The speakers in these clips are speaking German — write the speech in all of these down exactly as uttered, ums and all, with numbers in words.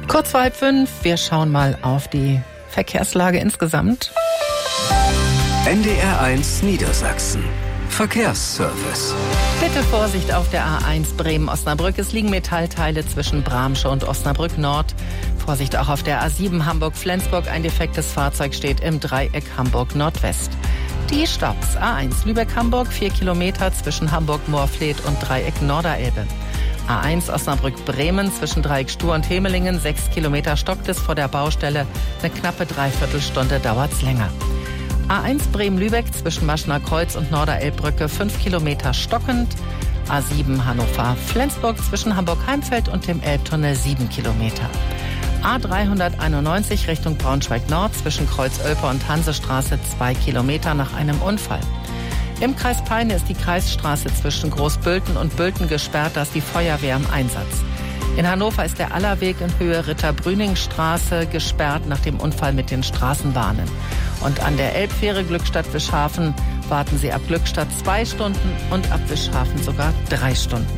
Kurz vor halb fünf, wir schauen mal auf die Verkehrslage insgesamt. N D R eins Niedersachsen. Verkehrsservice. Bitte Vorsicht auf der A eins Bremen-Osnabrück. Es liegen Metallteile zwischen Bramsche und Osnabrück Nord. Vorsicht auch auf der A sieben Hamburg-Flensburg. Ein defektes Fahrzeug steht im Dreieck Hamburg-Nordwest. Die Staus. A eins Lübeck-Hamburg, vier Kilometer zwischen Hamburg-Moorfleet und Dreieck Norderelbe. A eins Osnabrück-Bremen zwischen Dreieck Stur und Hemelingen, sechs Kilometer stockt es vor der Baustelle. Eine knappe Dreiviertelstunde dauert's länger. A eins Bremen-Lübeck zwischen Maschner Kreuz und Norderelbbrücke, fünf Kilometer stockend. A sieben Hannover-Flensburg zwischen Hamburg-Heimfeld und dem Elbtunnel, sieben Kilometer. A dreihunderteinundneunzig Richtung Braunschweig-Nord zwischen Kreuz-Oelpe und Hansestraße, zwei Kilometer nach einem Unfall. Im Kreis Peine ist die Kreisstraße zwischen Großbülten und Bülten gesperrt, da ist die Feuerwehr im Einsatz. In Hannover ist der Allerweg in Höhe Ritter-Brüning-Straße gesperrt nach dem Unfall mit den Straßenbahnen. Und an der Elbfähre Glückstadt-Wischhafen warten Sie ab Glückstadt zwei Stunden und ab Wischhafen sogar drei Stunden.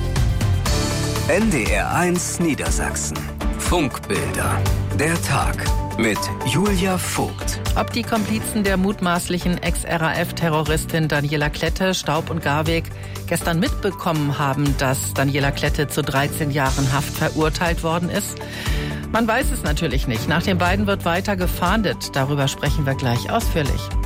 N D R eins Niedersachsen. Funkbilder. Der Tag mit Julia Vogt. Ob die Komplizen der mutmaßlichen Ex-R A F-Terroristin Daniela Klette, Staub und Garweg gestern mitbekommen haben, dass Daniela Klette zu dreizehn Jahren Haft verurteilt worden ist? Man weiß es natürlich nicht. Nach den beiden wird weiter gefahndet. Darüber sprechen wir gleich ausführlich.